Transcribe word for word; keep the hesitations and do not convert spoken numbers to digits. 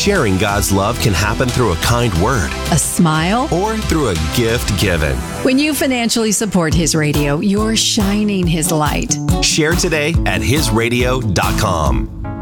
Sharing God's love can happen through a kind word, a smile, or through a gift given. When you financially support His Radio, you're shining His light. Share today at his radio dot com.